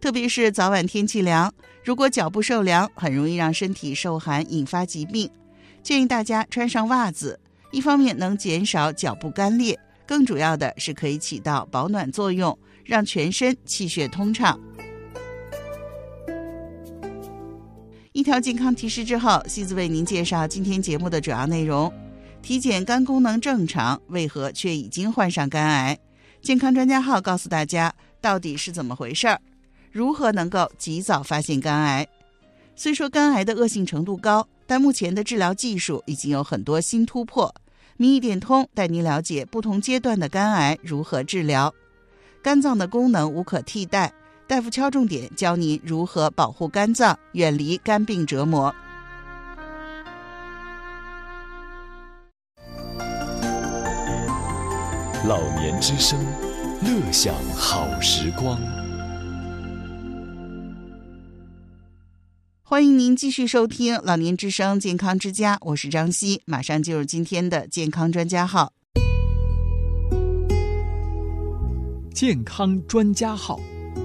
特别是早晚天气凉，如果脚部受凉，很容易让身体受寒，引发疾病。建议大家穿上袜子，一方面能减少脚部干裂，更主要的是可以起到保暖作用，让全身气血通畅。一条健康提示之后，西子为您介绍今天节目的主要内容。体检肝功能正常，为何却已经患上肝癌？健康专家号告诉大家到底是怎么回事儿，如何能够及早发现肝癌。虽说肝癌的恶性程度高，但目前的治疗技术已经有很多新突破。民意点通带您了解不同阶段的肝癌如何治疗。肝脏的功能无可替代，大夫敲重点教您如何保护肝脏，远离肝病折磨。 老年之声，乐享好时光。 欢迎您继续收听老年之声健康之家，我是张希，马上进入今天的健康专家号。 健康专家号。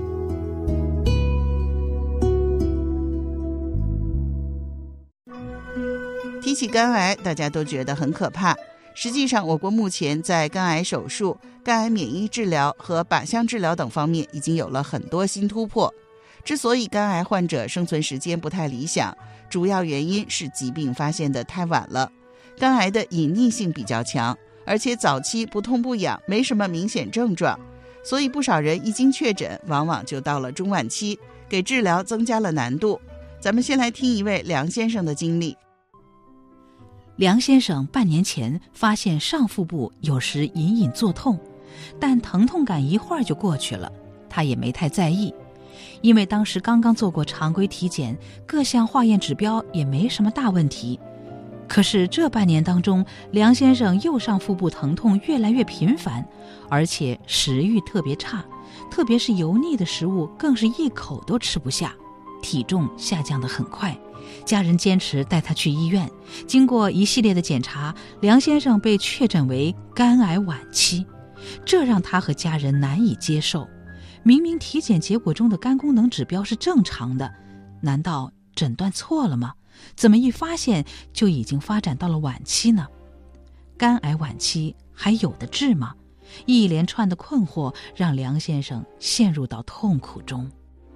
提起肝癌，大家都觉得很可怕。实际上，我国目前在肝癌手术、肝癌免疫治疗和靶向治疗等方面已经有了很多新突破。之所以肝癌患者生存时间不太理想，主要原因是疾病发现的太晚了。肝癌的隐匿性比较强，而且早期不痛不痒，没什么明显症状，所以不少人一经确诊，往往就到了中晚期，给治疗增加了难度。咱们先来听一位梁先生的经历。 梁先生半年前发现上腹部有时隐隐作痛，但疼痛感一会儿就过去了，他也没太在意，因为当时刚刚做过常规体检，各项化验指标也没什么大问题。可是这半年当中，梁先生右上腹部疼痛越来越频繁，而且食欲特别差，特别是油腻的食物更是一口都吃不下，体重下降得很快。家人坚持带他去医院，经过一系列的检查，梁先生被确诊为肝癌晚期，这让他和家人难以接受。明明体检结果中的肝功能指标是正常的，难道诊断错了吗？怎么一发现就已经发展到了晚期呢？肝癌晚期还有得治吗？一连串的困惑让梁先生陷入到痛苦中。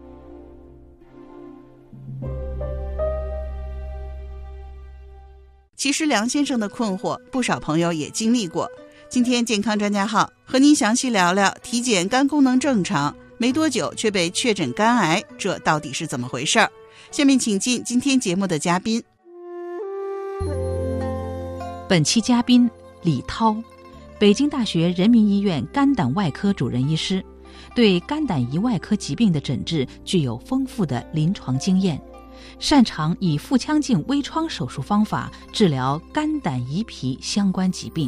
其实梁先生的困惑，不少朋友也经历过。今天健康专家号和您详细聊聊体检肝功能正常，没多久却被确诊肝癌，这到底是怎么回事儿？下面请进今天节目的嘉宾。 本期嘉宾李涛，北京大学人民医院肝胆外科主任医师，对肝胆胰外科疾病的诊治具有丰富的临床经验，擅长以腹腔镜微创手术方法治疗肝胆胰脾相关疾病。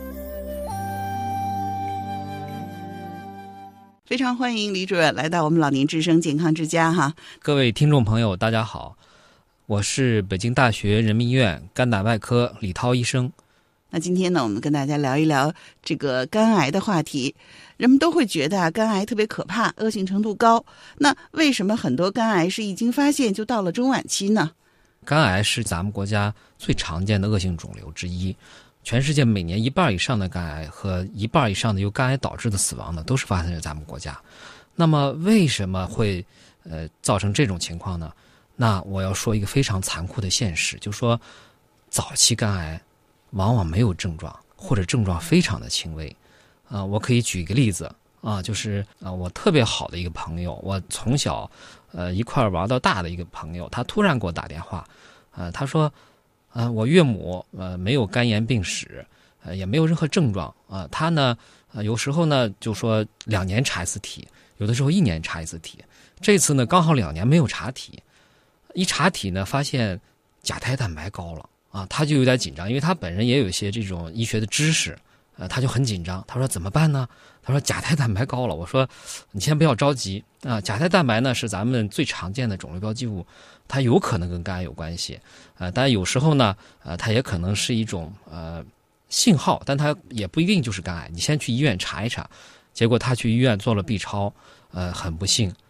非常欢迎李主任来到我们老年之声健康之家哈。 各位听众朋友大家好，我是北京大学人民医院肝胆外科李涛医生。 那今天呢，我们跟大家聊一聊这个肝癌的话题。人们都会觉得肝癌特别可怕，恶性程度高。那为什么很多肝癌是一经发现就到了中晚期呢？ 肝癌是咱们国家最常见的恶性肿瘤之一，全世界每年1半以上的肝癌和1半以上的由肝癌导致的死亡呢，都是发生在咱们国家。那么为什么会造成这种情况呢？那我要说一个非常残酷的现实，就是说早期肝癌往往没有症状，或者症状非常的轻微。我可以举一个例子就是我特别好的一个朋友，我从小一块玩到大的一个朋友，他突然给我打电话，他说我岳母没有肝炎病史，也没有任何症状他呢有时候呢就说2年查一次体，有的时候1年查一次体，这次呢刚好2年没有查体，一查体呢发现甲胎蛋白高了他就有点紧张，因为他本人也有一些这种医学的知识，他就很紧张。他说怎么办呢？他说甲胎蛋白高了。我说你先不要着急甲胎蛋白呢是咱们最常见的肿瘤标记物，它有可能跟肝癌有关系但有时候呢它也可能是一种信号，但它也不一定就是肝癌。你先去医院查一查。结果他去医院做了 B 超很不幸